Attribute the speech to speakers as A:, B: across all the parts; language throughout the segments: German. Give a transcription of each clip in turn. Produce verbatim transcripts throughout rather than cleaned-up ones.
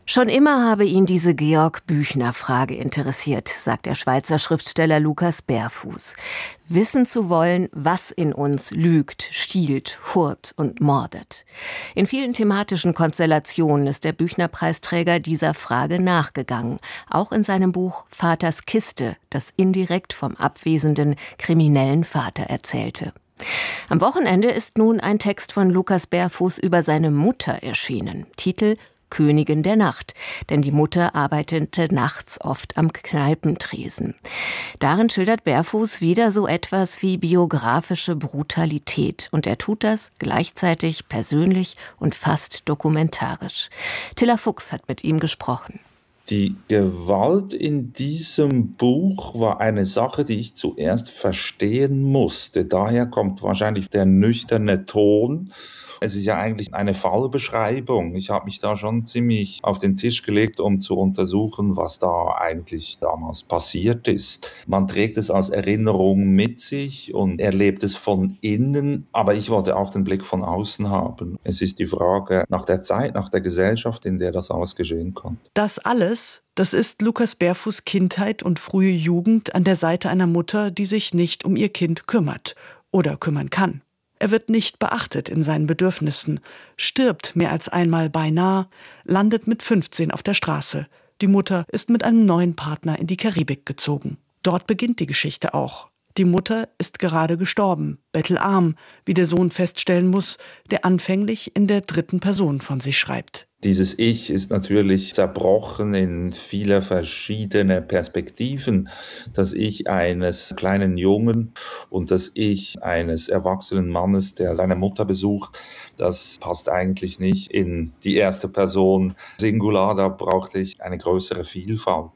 A: Schon immer habe ihn diese Georg-Büchner-Frage interessiert, sagt der Schweizer Schriftsteller Lukas Berfuß. Wissen zu wollen, was in uns lügt, stiehlt, hurt und mordet. In vielen thematischen Konstellationen ist der Büchner-Preisträger dieser Frage nachgegangen. Auch in seinem Buch Vaters Kiste, das indirekt vom abwesenden kriminellen Vater erzählte. Am Wochenende ist nun ein Text von Lukas Berfuß über seine Mutter erschienen. Titel Königin der Nacht, denn die Mutter arbeitete nachts oft am Kneipentresen. Darin schildert Berfuß wieder so etwas wie biografische Brutalität, und er tut das gleichzeitig persönlich und fast dokumentarisch. Tilla Fuchs hat mit ihm gesprochen.
B: Die Gewalt in diesem Buch war eine Sache, die ich zuerst verstehen musste. Daher kommt wahrscheinlich der nüchterne Ton. Es ist ja eigentlich eine Fallbeschreibung. Ich habe mich da schon ziemlich auf den Tisch gelegt, um zu untersuchen, was da eigentlich damals passiert ist. Man trägt es als Erinnerung mit sich und erlebt es von innen, aber ich wollte auch den Blick von außen haben. Es ist die Frage nach der Zeit, nach der Gesellschaft, in der das alles geschehen konnte.
C: Das alles, das ist Lukas Berfuß' Kindheit und frühe Jugend an der Seite einer Mutter, die sich nicht um ihr Kind kümmert oder kümmern kann. Er wird nicht beachtet in seinen Bedürfnissen, stirbt mehr als einmal beinahe, landet mit fünfzehn auf der Straße. Die Mutter ist mit einem neuen Partner in die Karibik gezogen. Dort beginnt die Geschichte auch. Die Mutter ist gerade gestorben, bettelarm, wie der Sohn feststellen muss, der anfänglich in der dritten Person von sich schreibt.
B: Dieses Ich ist natürlich zerbrochen in viele verschiedene Perspektiven. Das Ich eines kleinen Jungen und das Ich eines erwachsenen Mannes, der seine Mutter besucht, das passt eigentlich nicht in die erste Person Singular, da brauchte ich eine größere Vielfalt.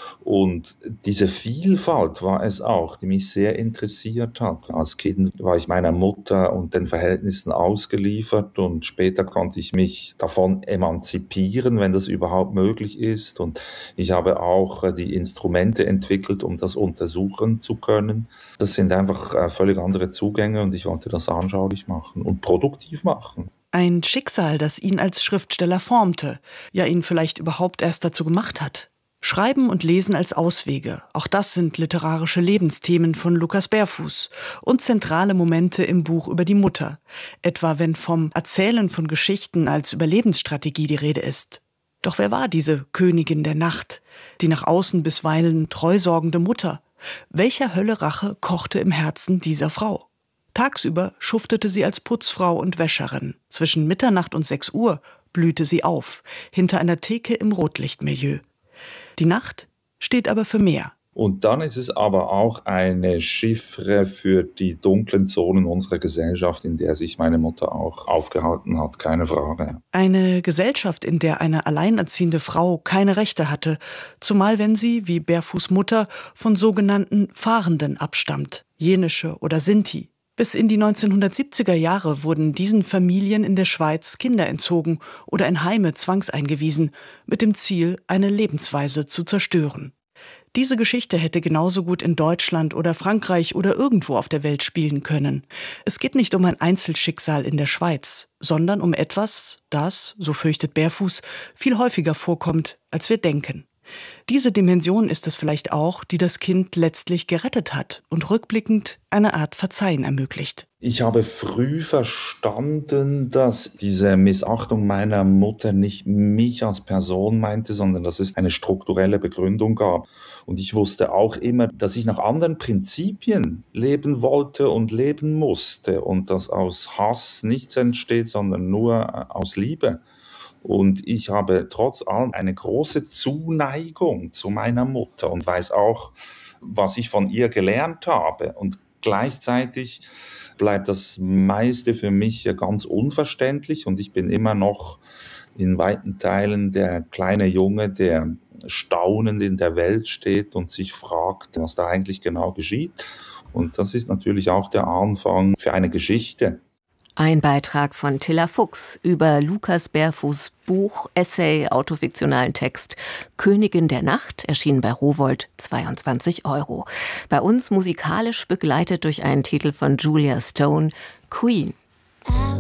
B: Und diese Vielfalt war es auch, die mich sehr interessiert hat. Als Kind war ich meiner Mutter und den Verhältnissen ausgeliefert und später konnte ich mich davon emanzipieren, wenn das überhaupt möglich ist. Und ich habe auch die Instrumente entwickelt, um das untersuchen zu können. Das sind einfach völlig andere Zugänge und ich wollte das anschaulich machen und produktiv machen.
C: Ein Schicksal, das ihn als Schriftsteller formte, ja ihn vielleicht überhaupt erst dazu gemacht hat. Schreiben und Lesen als Auswege, auch das sind literarische Lebensthemen von Lukas Berfuß und zentrale Momente im Buch über die Mutter, etwa wenn vom Erzählen von Geschichten als Überlebensstrategie die Rede ist. Doch wer war diese Königin der Nacht, die nach außen bisweilen treusorgende Mutter? Welcher Hölle Rache kochte im Herzen dieser Frau? Tagsüber schuftete sie als Putzfrau und Wäscherin. Zwischen Mitternacht und sechs Uhr blühte sie auf, hinter einer Theke im Rotlichtmilieu. Die Nacht steht aber für mehr.
B: Und dann ist es aber auch eine Chiffre für die dunklen Zonen unserer Gesellschaft, in der sich meine Mutter auch aufgehalten hat, keine Frage.
C: Eine Gesellschaft, in der eine alleinerziehende Frau keine Rechte hatte, zumal wenn sie, wie Berfuß' Mutter, von sogenannten Fahrenden abstammt, Jenische oder Sinti. Bis in die neunzehnhundertsiebziger Jahre wurden diesen Familien in der Schweiz Kinder entzogen oder in Heime zwangseingewiesen, mit dem Ziel, eine Lebensweise zu zerstören. Diese Geschichte hätte genauso gut in Deutschland oder Frankreich oder irgendwo auf der Welt spielen können. Es geht nicht um ein Einzelschicksal in der Schweiz, sondern um etwas, das, so fürchtet Berfuß, viel häufiger vorkommt, als wir denken. Diese Dimension ist es vielleicht auch, die das Kind letztlich gerettet hat und rückblickend eine Art Verzeihen ermöglicht.
B: Ich habe früh verstanden, dass diese Missachtung meiner Mutter nicht mich als Person meinte, sondern dass es eine strukturelle Begründung gab. Und ich wusste auch immer, dass ich nach anderen Prinzipien leben wollte und leben musste und dass aus Hass nichts entsteht, sondern nur aus Liebe. Und ich habe trotz allem eine große Zuneigung zu meiner Mutter und weiß auch, was ich von ihr gelernt habe. Und gleichzeitig bleibt das meiste für mich ganz unverständlich und ich bin immer noch in weiten Teilen der kleine Junge, der staunend in der Welt steht und sich fragt, was da eigentlich genau geschieht. Und das ist natürlich auch der Anfang für eine Geschichte.
A: Ein Beitrag von Tilla Fuchs über Lukas Berfuß' Buch, Essay, autofiktionalen Text Königin der Nacht, erschienen bei Rowohlt, zweiundzwanzig Euro. Bei uns musikalisch begleitet durch einen Titel von Julia Stone, Queen.